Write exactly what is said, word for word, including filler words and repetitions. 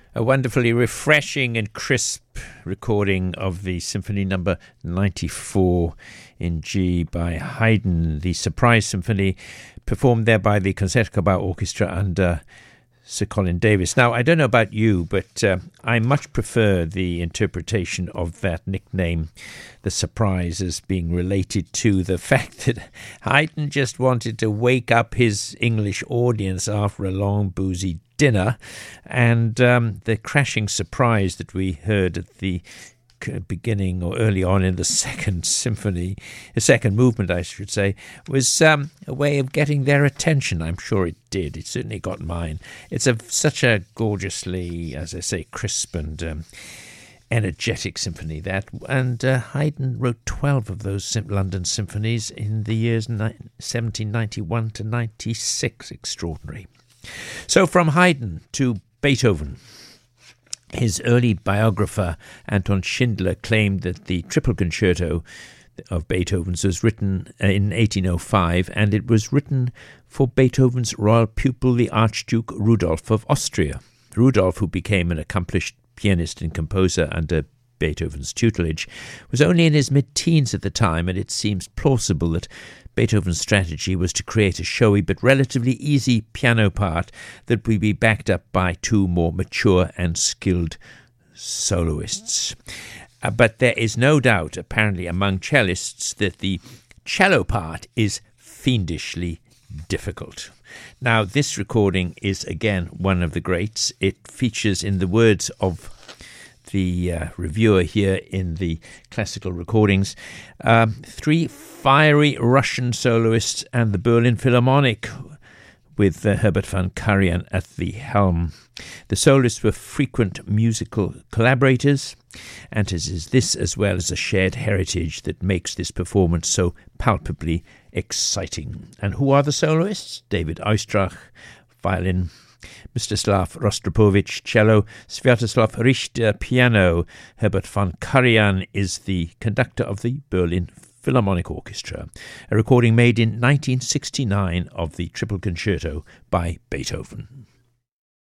A wonderfully refreshing and crisp recording of the Symphony Number ninety-four in G by Haydn, the Surprise Symphony, performed there by the Concertgebouw Orchestra under Sir Colin Davis. Now, I don't know about you, but uh, I much prefer the interpretation of that nickname, the Surprise, as being related to the fact that Haydn just wanted to wake up his English audience after a long, boozy dinner, and um, the crashing surprise that we heard at the beginning or early on in the second symphony, the second movement, I should say, was um, a way of getting their attention. I'm sure it did. It certainly got mine. It's a such a gorgeously, as I say, crisp and um, energetic symphony, that, and uh, Haydn wrote twelve of those London symphonies in the years seventeen ninety-one to ninety-six. Extraordinary. So from Haydn to Beethoven. His early biographer, Anton Schindler, claimed that the Triple Concerto of Beethoven's was written in eighteen oh five, and it was written for Beethoven's royal pupil, the Archduke Rudolph of Austria. Rudolph, who became an accomplished pianist and composer under Beethoven's tutelage, was only in his mid-teens at the time, and it seems plausible that Beethoven's strategy was to create a showy but relatively easy piano part that would be backed up by two more mature and skilled soloists. Uh, but there is no doubt, apparently, among cellists that the cello part is fiendishly difficult. Now, this recording is, again, one of the greats. It features, in the words of the uh, reviewer here in the classical recordings, um, three fiery Russian soloists and the Berlin Philharmonic with uh, Herbert von Karajan at the helm. The soloists were frequent musical collaborators, and it is this as well as a shared heritage that makes this performance so palpably exciting. And who are the soloists? David Oistrakh, violin; Mstislav Rostropovich, cello; Sviatoslav Richter, piano. Herbert von Karajan is the conductor of the Berlin Philharmonic Orchestra. A recording made in nineteen sixty-nine of the Triple Concerto by Beethoven.